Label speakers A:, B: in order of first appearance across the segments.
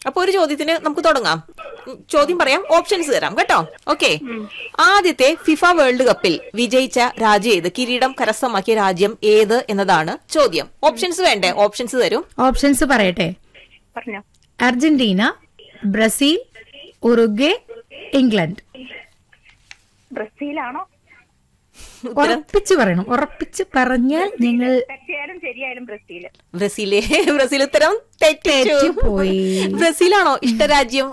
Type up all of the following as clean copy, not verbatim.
A: അപ്പൊ ഒരു ചോദ്യത്തിന് നമുക്ക് തുടങ്ങാം. ചോദ്യം പറയാം, ഓപ്ഷൻസ് തരാം കേട്ടോ. ഓക്കെ. ആദ്യത്തെ ഫിഫ വേൾഡ് കപ്പിൽ വിജയിച്ച രാജ്യം ഏത്? കിരീടം കരസ്ഥമാക്കിയ രാജ്യം ഏത് എന്നതാണ് ചോദ്യം. ഓപ്ഷൻസ് വേണ്ടേ? ഓപ്ഷൻസ് തരും.
B: ഓപ്ഷൻസ് പറയട്ടെ. Argentina, Brazil, Uruguay, England.
C: ബ്രസീലാണോ?
B: ഉറപ്പിച്ച് പറയണം. ഉറപ്പിച്ച് പറഞ്ഞാൽ നിങ്ങൾ
C: ശരിയായാലും
A: ബ്രസീൽ ഉത്തരം
B: തെറ്റിപ്പോയി.
A: ബ്രസീലാണോ ഇഷ്ടരാജ്യം?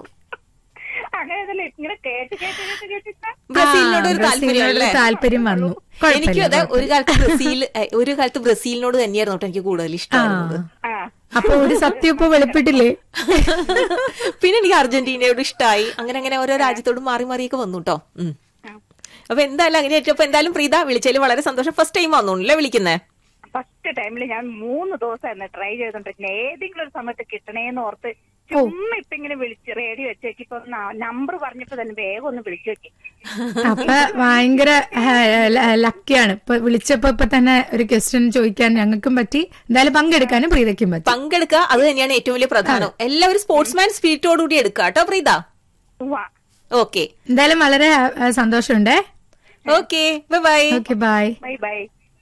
A: ബ്രസീലിനോട് ഒരു
B: താല്പര്യം വന്നു.
A: എനിക്കും അതെ, ഒരു കാലത്ത് ബ്രസീലിനോട് തന്നെയായിരുന്നു കേട്ടോ എനിക്ക് കൂടുതൽ ഇഷ്ടമായിരുന്നത്.
B: അപ്പൊ ഒരു സത്യം ഇപ്പൊ വെളിപ്പെട്ടില്ലേ?
A: പിന്നെ എനിക്ക് അർജന്റീനയോട് ഇഷ്ടമായി. അങ്ങനെ ഓരോ രാജ്യത്തോടും മാറി മാറിയൊക്കെ വന്നു കേട്ടോ. അപ്പൊ എന്തായാലും അങ്ങനെ ആയിട്ട്. അപ്പൊ എന്തായാലും പ്രീത വിളിച്ചതിൽ വളരെ സന്തോഷം. ഫസ്റ്റ് ടൈം വന്നോണ്ടല്ലേ വിളിക്കുന്നേ?
C: ഫസ്റ്റ് ടൈമില് ഞാൻ 3 ദിവസമായിരുന്നു ട്രൈ ചെയ്തോണ്ടിരുന്നത്. ഏതെങ്കിലും ഒരു സമയത്ത് കിട്ടണേന്ന് ഓർത്ത് ചുമ്മാ ഇപ്പൊ ഇങ്ങനെ വിളിച്ച് റേഡിയോ വെച്ചേക്ക്. ഇപ്പൊ നമ്പർ പറഞ്ഞപ്പോ തന്നെ വേഗം ഒന്ന് വിളിച്ചു നോക്കി.
B: അപ്പൊ ഭയങ്കര ലക്കിയാണ്. ഇപ്പൊ വിളിച്ചപ്പോ ഇപ്പൊ തന്നെ ഒരു ക്വസ്റ്റ്യൻ ചോദിക്കാൻ ഞങ്ങൾക്കും പറ്റി. എന്തായാലും പങ്കെടുക്കാനും പ്രീതയ്ക്കും പറ്റി.
A: പങ്കെടുക്കുക, അത് തന്നെയാണ് ഏറ്റവും വലിയ പ്രധാനം. എല്ലാവരും സ്പോർട്സ്മാൻ സ്പിരിറ്റോടുകൂടി എടുക്കുക കേട്ടോ പ്രീത. ഓക്കെ,
B: എന്തായാലും വളരെ സന്തോഷമുണ്ടേ.
A: Okay, by.
B: Okay, by.
C: By.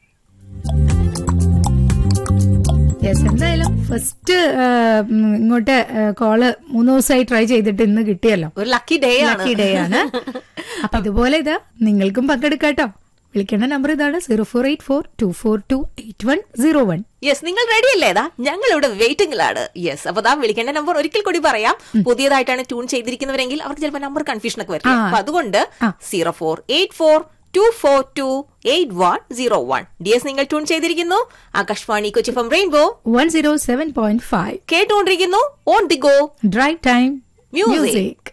B: Yes, എന്തായാലും ഫസ്റ്റ് ഇങ്ങോട്ട് കോള് 3 ദിവസമായി ട്രൈ ചെയ്തിട്ട് ഇന്ന് കിട്ടിയല്ലോ.
A: ഒരു ലക്കി ഡേ
B: ആണ്. അപ്പൊ ഇതുപോലെ ഇതാ നിങ്ങൾക്കും പങ്കെടുക്കാട്ടോ. വിളിക്കേണ്ട നമ്പർ ഇതാണ് 0482428101.
A: യെസ്, നിങ്ങൾ റെഡി അല്ലേ? ഞങ്ങൾ ഇവിടെ വെയിറ്റിംഗിലാണ്. യെസ്, അപ്പൊ വിളിക്കേണ്ട നമ്പർ ഒരിക്കൽ കൂടി പറയാം. പുതിയതായിട്ടാണ് ട്യൂൺ ചെയ്തിരിക്കുന്നവരെങ്കിൽ അവർക്ക് ചിലപ്പോൾ നമ്പർ കൺഫ്യൂഷൻ ഒക്കെ വരും. അപ്പൊ അതുകൊണ്ട് 0484248101. ഡിഎസ് നിങ്ങൾ ട്യൂൺ ചെയ്തിരിക്കുന്നു ആകാശവാണി കൊച്ചി FM റെയിൻബോ
B: 107.5
A: കേട്ടുകൊണ്ടിരിക്കുന്നു. On the go
B: drive time music.